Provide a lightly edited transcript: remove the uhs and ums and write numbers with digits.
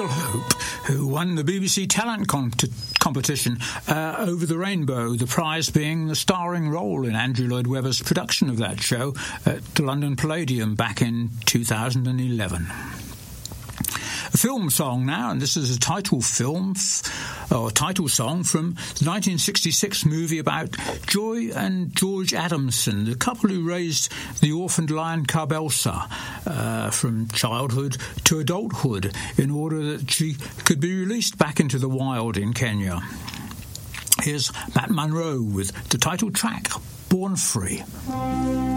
Hazel Hope, who won the BBC Talent competition Over the Rainbow, the prize being the starring role in Andrew Lloyd Webber's production of that show at the London Palladium back in 2011. A film song now, and this is a title song from the 1966 movie about Joy and George Adamson, the couple who raised the orphaned lion cub Elsa from childhood to adulthood in order that she could be released back into the wild in Kenya. Here's Matt Monro with the title track, Born Free.